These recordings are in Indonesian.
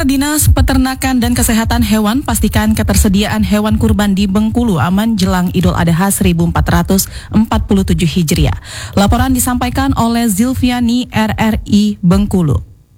Dinas Peternakan dan Kesehatan Hewan pastikan ketersediaan hewan kurban di Bengkulu aman jelang Idul Adha 1447 Hijriah. Laporan disampaikan oleh Zilviani RRI Bengkulu.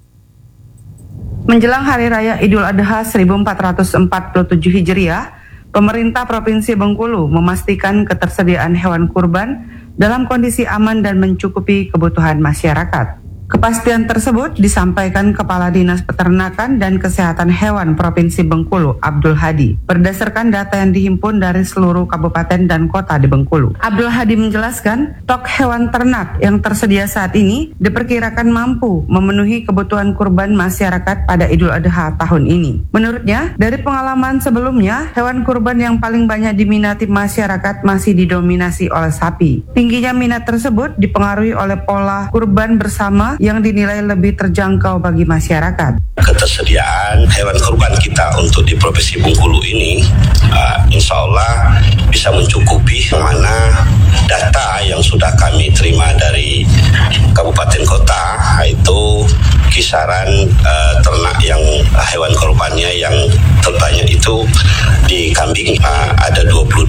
Menjelang Hari Raya Idul Adha 1447 Hijriah, pemerintah Provinsi Bengkulu memastikan ketersediaan hewan kurban dalam kondisi aman dan mencukupi kebutuhan masyarakat. Kepastian tersebut disampaikan Kepala Dinas Peternakan dan Kesehatan Hewan Provinsi Bengkulu, Abdul Hadi, berdasarkan data yang dihimpun dari seluruh kabupaten dan kota di Bengkulu. Abdul Hadi menjelaskan, stok hewan ternak yang tersedia saat ini diperkirakan mampu memenuhi kebutuhan kurban masyarakat pada Idul Adha tahun ini. Menurutnya, dari pengalaman sebelumnya, hewan kurban yang paling banyak diminati masyarakat masih didominasi oleh sapi. Tingginya minat tersebut dipengaruhi oleh pola kurban bersama yang dinilai lebih terjangkau bagi masyarakat. Ketersediaan hewan kurban kita untuk di Provinsi Bengkulu ini insya Allah bisa mencukupi, mana data yang sudah kami terima dari kabupaten kota itu kisaran ternak yang hewan kurbannya yang terbanyak itu di kambing ada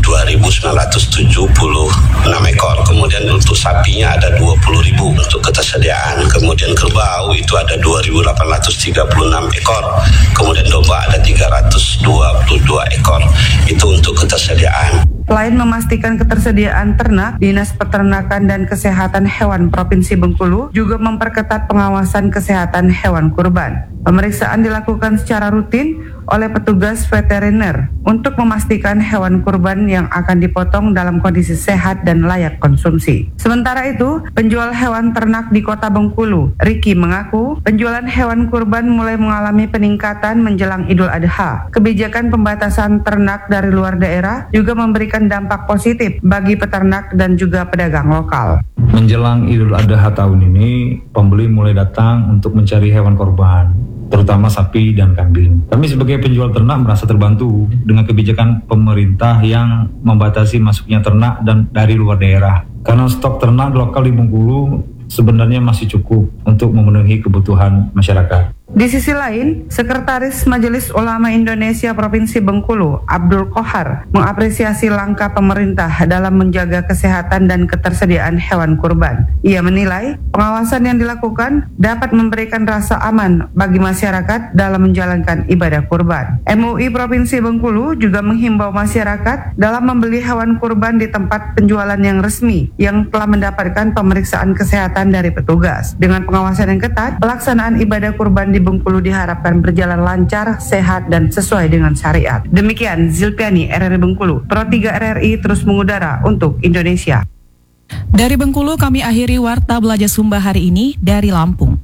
22.976 ekor, kemudian untuk sapinya ada 20.000 untuk ketersediaan, kemudian kerbau itu ada 2.836 ekor, kemudian domba ada 322 ekor, itu untuk ketersediaan. Selain memastikan ketersediaan ternak, Dinas Peternakan dan Kesehatan Hewan Provinsi Bengkulu juga memperketat pengawasan kesehatan hewan kurban. Pemeriksaan dilakukan secara rutin oleh petugas veteriner untuk memastikan hewan kurban yang akan dipotong dalam kondisi sehat dan layak konsumsi. Sementara itu, penjual hewan ternak di Kota Bengkulu, Riki, mengaku penjualan hewan kurban mulai mengalami peningkatan menjelang Idul Adha. Kebijakan pembatasan ternak dari luar daerah juga memberikan dampak positif bagi peternak dan juga pedagang lokal. Menjelang Idul Adha tahun ini, pembeli mulai datang untuk mencari hewan korban, terutama sapi dan kambing. Kami sebagai penjual ternak merasa terbantu dengan kebijakan pemerintah yang membatasi masuknya ternak dan dari luar daerah. Karena stok ternak lokal di Bengkulu sebenarnya masih cukup untuk memenuhi kebutuhan masyarakat. Di sisi lain, Sekretaris Majelis Ulama Indonesia Provinsi Bengkulu, Abdul Kohar, mengapresiasi langkah pemerintah dalam menjaga kesehatan dan ketersediaan hewan kurban. Ia menilai pengawasan yang dilakukan dapat memberikan rasa aman bagi masyarakat dalam menjalankan ibadah kurban. MUI Provinsi Bengkulu juga menghimbau masyarakat dalam membeli hewan kurban di tempat penjualan yang resmi yang telah mendapatkan pemeriksaan kesehatan dari petugas. Dengan pengawasan yang ketat, pelaksanaan ibadah kurban di Bengkulu diharapkan berjalan lancar, sehat, dan sesuai dengan syariat. Demikian Zilpiani RRI Bengkulu, Pro 3 RRI terus mengudara untuk Indonesia. Dari Bengkulu kami akhiri Warta Belajar Sumba hari ini dari Lampung.